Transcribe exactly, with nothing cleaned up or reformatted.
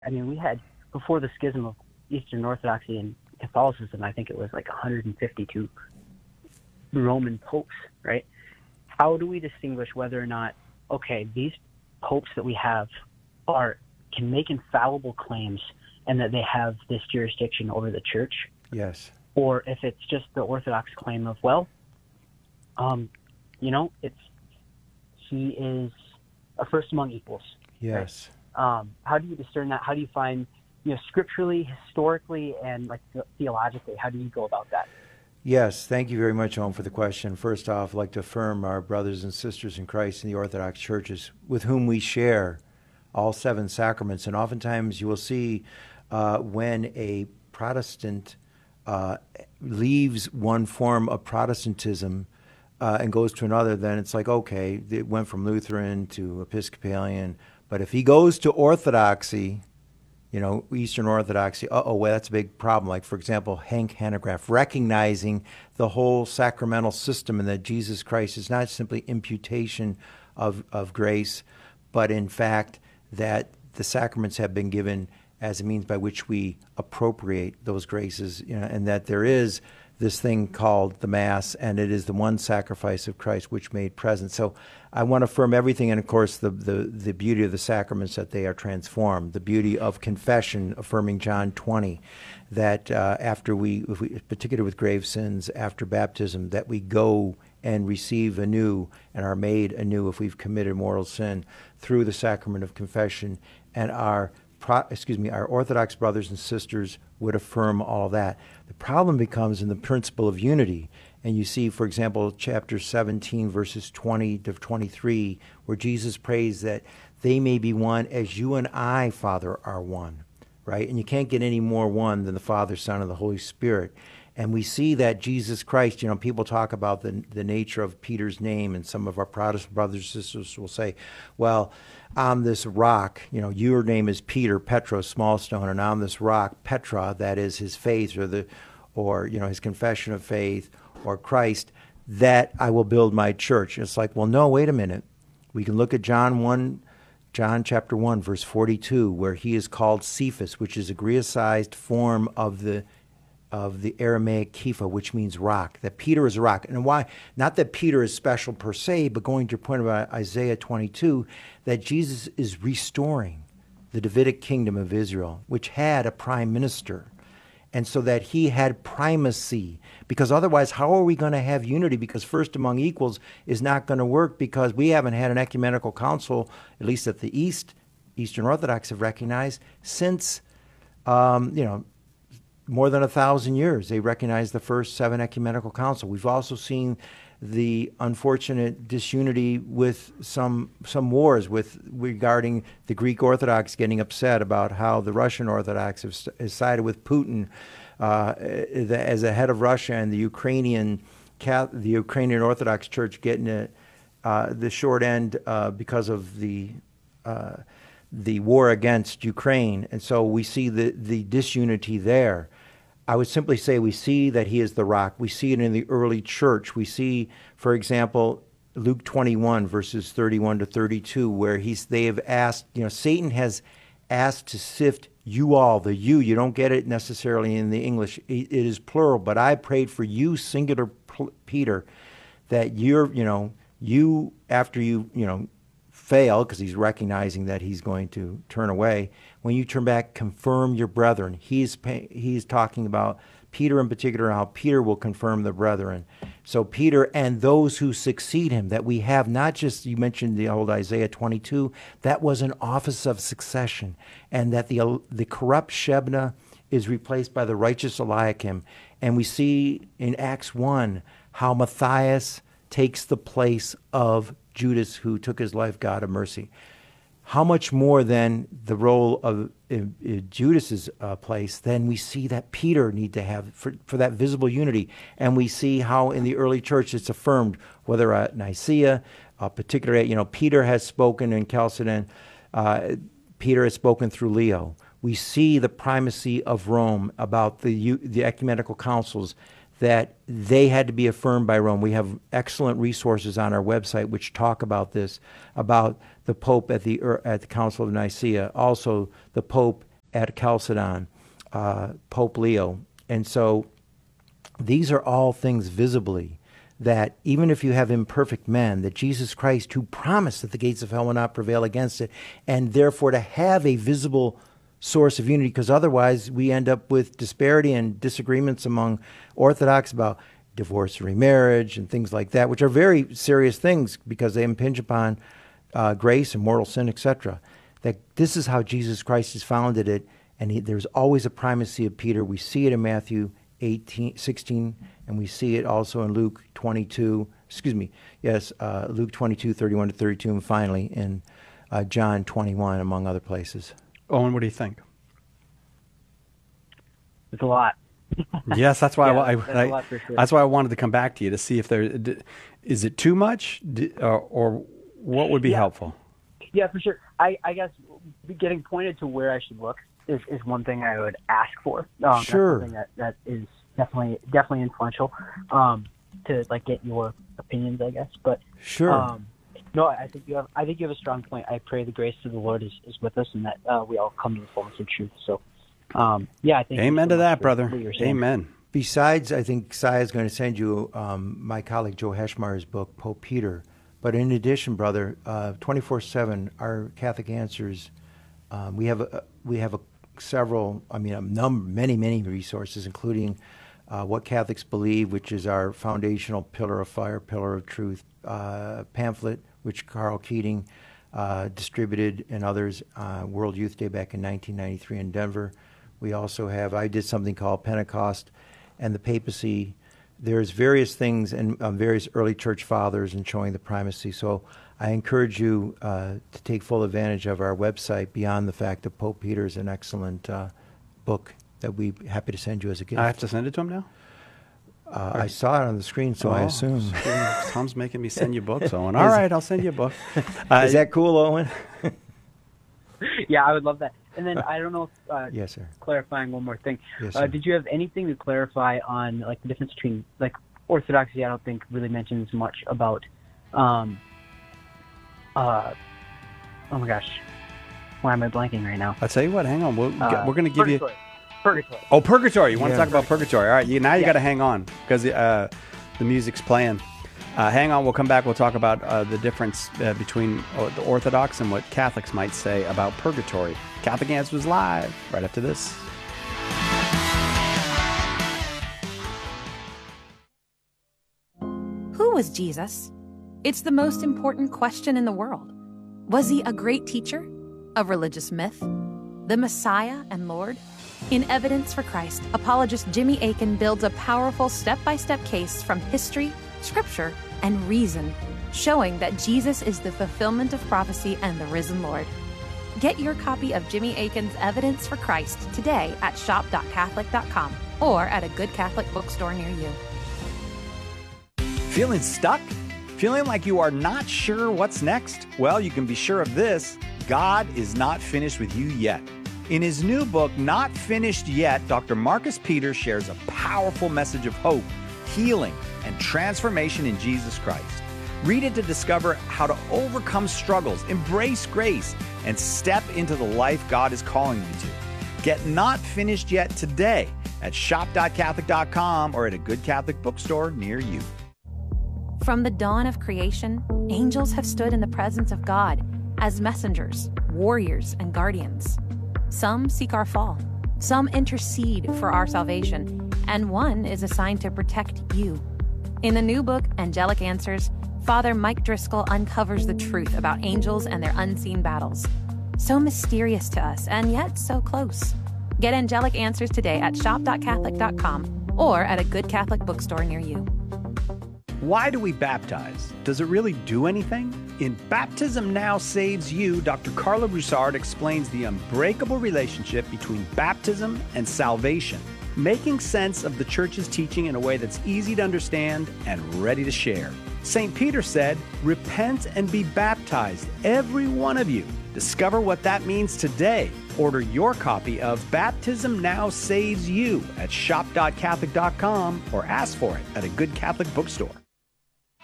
I mean, we had, before the schism of Eastern Orthodoxy and Catholicism, I think it was like one hundred fifty-two Roman popes, right? How do we distinguish whether or not, okay, these popes that we have are can make infallible claims and that they have this jurisdiction over the church? Yes. Or if it's just the Orthodox claim of, well, um, you know, it's he is a first among equals. Yes. Right? Um, how do you discern that? How do you find, you know, scripturally, historically, and like theologically, how do you go about that? Yes, thank you very much, Owen, for the question. First off, I'd like to affirm our brothers and sisters in Christ in the Orthodox churches with whom we share all seven sacraments. And oftentimes you will see uh, when a Protestant uh, leaves one form of Protestantism uh, and goes to another, then it's like, okay, it went from Lutheran to Episcopalian. But if he goes to Orthodoxy, you know, Eastern Orthodoxy, uh-oh, well, that's a big problem. Like, for example, Hank Hanegraaff, recognizing the whole sacramental system and that Jesus Christ is not simply imputation of, of grace, but in fact that the sacraments have been given as a means by which we appropriate those graces, you know, and that there is this thing called the Mass, and it is the one sacrifice of Christ which made present. So I want to affirm everything, and of course the, the, the beauty of the sacraments, that they are transformed, the beauty of confession, affirming John twenty, that uh, after we, if we, particularly with grave sins, after baptism, that we go and receive anew and are made anew if we've committed mortal sin through the sacrament of confession, and our Pro, excuse me, our Orthodox brothers and sisters would affirm all of that. The problem becomes in the principle of unity. And you see, for example, chapter seventeen, verses twenty to twenty-three, where Jesus prays that they may be one as you and I, Father, are one, right? And you can't get any more one than the Father, Son, and the Holy Spirit. And we see that Jesus Christ, you know, people talk about the the nature of Peter's name, and some of our Protestant brothers and sisters will say, well, I'm this rock, you know, your name is Peter, Petros, small stone, and I'm this rock, Petra, that is his faith, or the, or, you know, his confession of faith, or Christ, that I will build my church. It's like, well, no, wait a minute. We can look at John one, John chapter one, verse forty-two, where he is called Cephas, which is a Greicized form of the of the Aramaic Kepha, which means rock, that Peter is a rock. And why? Not that Peter is special per se, but going to your point about Isaiah twenty-two, that Jesus is restoring the Davidic kingdom of Israel, which had a prime minister. And so that he had primacy, because otherwise, how are we going to have unity? Because first among equals is not going to work, because we haven't had an ecumenical council, at least at the East, Eastern Orthodox have recognized, since, um, you know, more than a thousand years. They recognized the first seven ecumenical council. We've also seen the unfortunate disunity with some some wars with regarding the Greek Orthodox getting upset about how the Russian Orthodox have, have sided with Putin uh, as a head of Russia, and the Ukrainian the Ukrainian Orthodox Church getting a, uh, the short end uh, because of the uh, the war against Ukraine. And so we see the, the disunity there. I would simply say we see that he is the rock. We see it in the early church. We see, for example, Luke twenty-one, verses thirty-one to thirty-two, where he's they have asked, you know, Satan has asked to sift you all, the you. You don't get it necessarily in the English. It is plural, but I prayed for you, singular Peter, that you're, you know, you, after you, you know, fail, because he's recognizing that he's going to turn away. When you turn back, confirm your brethren. He's he's talking about Peter in particular, how Peter will confirm the brethren. So Peter and those who succeed him, that we have not just, you mentioned the old Isaiah twenty-two, that was an office of succession, and that the the corrupt Shebna is replaced by the righteous Eliakim. And we see in Acts one how Matthias takes the place of Judas, who took his life, God of mercy. How much more than the role of uh, uh, Judas's uh, place, then we see that Peter need to have for, for that visible unity. And we see how in the early church it's affirmed, whether at Nicaea, uh, particularly, you know, Peter has spoken in Chalcedon, uh, Peter has spoken through Leo. We see the primacy of Rome about the the ecumenical councils, that they had to be affirmed by Rome. We have excellent resources on our website which talk about this, about the Pope at the at the Council of Nicaea, also the Pope at Chalcedon, uh, Pope Leo. And so these are all things visibly that even if you have imperfect men, that Jesus Christ, who promised that the gates of hell will not prevail against it, and therefore to have a visible source of unity, because otherwise we end up with disparity and disagreements among Orthodox about divorce and remarriage and things like that, which are very serious things because they impinge upon uh, grace and mortal sin, et cetera. That this is how Jesus Christ has founded it, and he, there's always a primacy of Peter. We see it in Matthew eighteen, sixteen, and we see it also in Luke twenty-two, excuse me, yes, uh, Luke twenty-two, thirty-one to thirty-two, and finally in uh, John twenty-one, among other places. Owen, what do you think? It's a lot. Yes, that's why yeah, I, that's, I, a lot for sure. that's why I wanted to come back to you to see if there is it too much, or, or what would be yeah. helpful. Yeah, for sure. I, I guess getting pointed to where I should look is, is one thing I would ask for. Um, sure. That's something that, that is definitely definitely influential um, to like get your opinions, I guess. But sure. Um, no, I think you have. I think you have a strong point. I pray the grace of the Lord is, is with us, and that uh, we all come to the fullness of truth. So, um, yeah, I think. Amen to that, brother. Saying. Amen. Besides, I think Saya is going to send you um, my colleague Joe Heschmeyer's book, Pope Peter. But in addition, brother, uh, twenty-four seven, our Catholic Answers, um, we have a, we have a, several, I mean, a number, many, many resources, including uh, What Catholics Believe, which is our foundational pillar of fire, pillar of truth, uh, pamphlet, which Carl Keating uh, distributed, and others, uh, World Youth Day back in nineteen ninety-three in Denver. We also have, I did something called Pentecost and the Papacy. There's various things and um, various early church fathers and showing the primacy. So I encourage you uh, to take full advantage of our website beyond the fact that Pope Peter is an excellent uh, book that we'd be happy to send you as a gift. I have to send it to him now? Uh, I saw it on the screen, so oh, I assume. Tom's making me send you books, Owen. All right, I'll send you a book. Uh, is that cool, Owen? Yeah, I would love that. And then I don't know if, uh, yes, sir. clarifying one more thing. Yes, uh, did you have anything to clarify on like the difference between like Orthodoxy? I don't think really mentions much about. Um, uh, oh my gosh, why am I blanking right now? I'll tell you what. Hang on. We'll, Uh, we're going to give purgatory. you. Purgatory. Oh, purgatory. You want Yeah. to talk about purgatory? All right. You, now you Yeah. got to hang on because uh, the music's playing. Uh, hang on. We'll come back. We'll talk about uh, the difference uh, between uh, the Orthodox and what Catholics might say about purgatory. Catholic Answers live right after this. Who was Jesus? It's the most important question in the world. Was he a great teacher? A religious myth? The Messiah and Lord? In Evidence for Christ, apologist Jimmy Akin builds a powerful step-by-step case from history, scripture, and reason, showing that Jesus is the fulfillment of prophecy and the risen Lord. Get your copy of Jimmy Akin's Evidence for Christ today at shop dot catholic dot com or at a good Catholic bookstore near you. Feeling stuck? Feeling like you are not sure what's next? Well, you can be sure of this. God is not finished with you yet. In his new book, Not Finished Yet, Doctor Marcus Peters shares a powerful message of hope, healing, and transformation in Jesus Christ. Read it to discover how to overcome struggles, embrace grace, and step into the life God is calling you to. Get Not Finished Yet today at shop dot catholic dot com or at a good Catholic bookstore near you. From the dawn of creation, angels have stood in the presence of God as messengers, warriors, and guardians. Some seek our fall, some intercede for our salvation, and one is assigned to protect you. In the new book, Angelic Answers, Father Mike Driscoll uncovers the truth about angels and their unseen battles. So mysterious to us, and yet so close. Get Angelic Answers today at shop dot catholic dot com or at a good Catholic bookstore near you. Why do we baptize? Does it really do anything? In Baptism Now Saves You, Doctor Carla Broussard explains the unbreakable relationship between baptism and salvation, making sense of the Church's teaching in a way that's easy to understand and ready to share. Saint Peter said, "Repent and be baptized, every one of you." Discover what that means today. Order your copy of Baptism Now Saves You at shop dot catholic dot com or ask for it at a good Catholic bookstore.